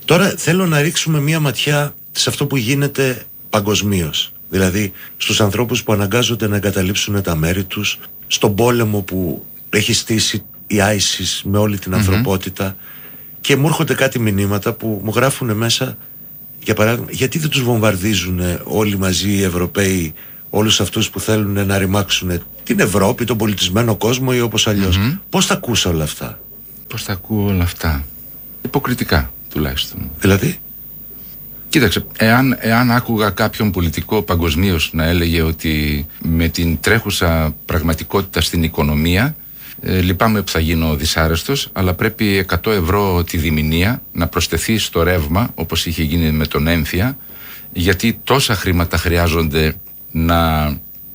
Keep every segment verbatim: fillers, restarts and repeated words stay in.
Τώρα θέλω να ρίξουμε μία ματιά σε αυτό που γίνεται παγκοσμίως. Δηλαδή στους ανθρώπους που αναγκάζονται να εγκαταλείψουν τα μέρη τους, στον πόλεμο που έχει στήσει η άισις με όλη την mm-hmm. ανθρωπότητα. Και μου έρχονται κάτι μηνύματα που μου γράφουν μέσα, για παράδειγμα, γιατί δεν τους βομβαρδίζουν όλοι μαζί οι Ευρωπαίοι, όλους αυτούς που θέλουν να ρημάξουν την Ευρώπη, τον πολιτισμένο κόσμο ή όπως αλλιώς. Mm-hmm. Πώς τα ακούς όλα αυτά? Πώς τα ακούω όλα αυτά? Υποκριτικά τουλάχιστον. Δηλαδή? Κοίταξε, εάν, εάν άκουγα κάποιον πολιτικό παγκοσμίως να έλεγε ότι με την τρέχουσα πραγματικότητα στην οικονομία, ε, λυπάμαι που θα γίνω δυσάρεστος, αλλά πρέπει εκατό ευρώ τη διμηνία να προσθεθεί στο ρεύμα, όπως είχε γίνει με τον έμφυα, γιατί τόσα χρήματα χρειάζονται να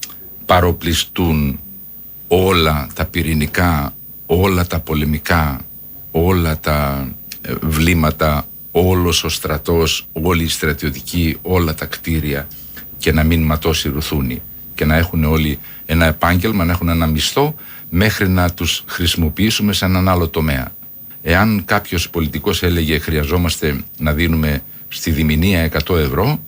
παροπλιστούν όλα τα πυρηνικά, όλα τα πολεμικά, όλα τα ε, βλήματα, όλος ο στρατός, όλοι οι στρατιωτικοί, όλα τα κτίρια, και να μην ματώσει ρουθούνη και να έχουν όλοι ένα επάγγελμα, να έχουν ένα μισθό μέχρι να τους χρησιμοποιήσουμε σε έναν άλλο τομέα. Εάν κάποιος πολιτικός έλεγε χρειαζόμαστε να δίνουμε στη διμηνία εκατό ευρώ,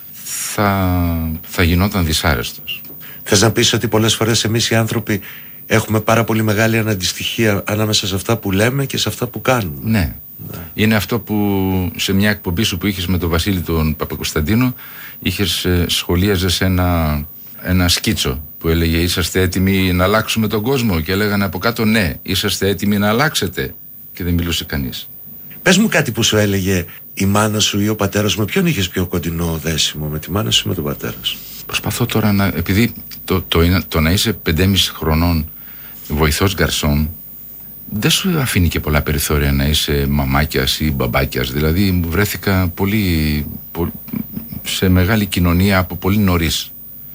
θα, θα γινόταν δυσάρεστος. Θες να πεις ότι πολλές φορές εμείς οι άνθρωποι έχουμε πάρα πολύ μεγάλη αναντιστοιχία ανάμεσα σε αυτά που λέμε και σε αυτά που κάνουμε? Ναι. Ναι. Είναι αυτό που σε μια εκπομπή σου που είχες με τον Βασίλη τον Παπακοσταντίνο, είχες, σχολίαζες ένα, ένα σκίτσο που έλεγε είσαστε έτοιμοι να αλλάξουμε τον κόσμο, και έλεγαν από κάτω ναι, είσαστε έτοιμοι να αλλάξετε, και δεν μιλούσε κανείς. Πες μου κάτι που σου έλεγε η μάνα σου ή ο πατέρας σου. Με ποιον είχες πιο κοντινό δέσιμο, με τη μάνα σου ή με τον πατέρα σου? Προσπαθώ τώρα να, επειδή το, το, το, το να είσαι πεντέμισι χρονών βοηθός γκαρσόν δεν σου αφήνει και πολλά περιθώρια να είσαι μαμάκιας ή μπαμπάκιας. Δηλαδή μου βρέθηκα πολύ, πολύ σε μεγάλη κοινωνία από πολύ νωρίς.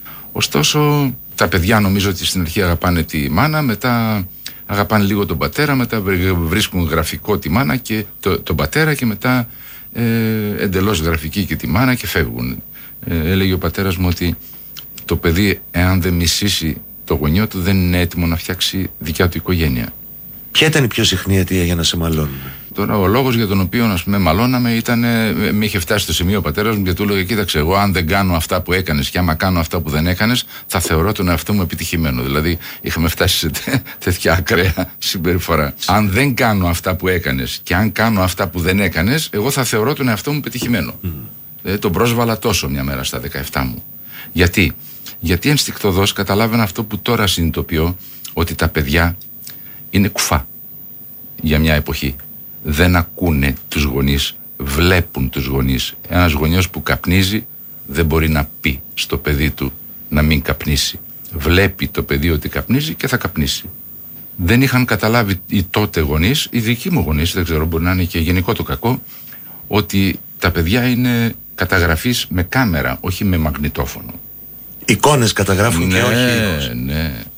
Ωστόσο τα παιδιά νομίζω ότι στην αρχή αγαπάνε τη μάνα, μετά αγαπάνε λίγο τον πατέρα, μετά βρίσκουν γραφικό τη μάνα και το, τον πατέρα, και μετά ε, εντελώς γραφική και τη μάνα, και φεύγουν. Ε, έλεγε ο πατέρας μου ότι το παιδί, εάν δεν μισήσει το γονιό του, δεν είναι έτοιμο να φτιάξει δικιά του οικογένεια. Ποια ήταν η πιο συχνή αιτία για να σε μαλώνουν? Τώρα ο λόγος για τον οποίο, ας πούμε, μαλώναμε ήταν, με είχε φτάσει στο σημείο ο πατέρας μου και του έλεγε κοίταξε, εγώ αν δεν κάνω αυτά που έκανες και άμα κάνω αυτά που δεν έκανες, θα θεωρώ τον εαυτό μου επιτυχημένο. Δηλαδή είχαμε φτάσει σε τέ, τέτοια ακραία συμπεριφορά. Αν δεν κάνω αυτά που έκανες και αν κάνω αυτά που δεν έκανες, εγώ θα θεωρώ τον εαυτό μου επιτυχημένο. Mm. Ε, τον πρόσβαλα τόσο μια μέρα στα δεκαεπτά μου. Γιατί? Γιατί ενστικτωδώς καταλάβαινα αυτό που τώρα συνειδητοποιώ, ότι τα παιδιά είναι κουφά για μια εποχή. Δεν ακούνε τους γονείς, βλέπουν τους γονείς. Ένας γονιός που καπνίζει δεν μπορεί να πει στο παιδί του να μην καπνίσει. Βλέπει το παιδί ότι καπνίζει και θα καπνίσει. Δεν είχαν καταλάβει οι τότε γονείς, οι δικοί μου γονείς, δεν ξέρω, μπορεί να είναι και γενικό το κακό, ότι τα παιδιά είναι καταγραφής με κάμερα, όχι με μαγνητόφωνο. Εικόνες καταγράφουν, ναι, και όχι. Ναι, ναι.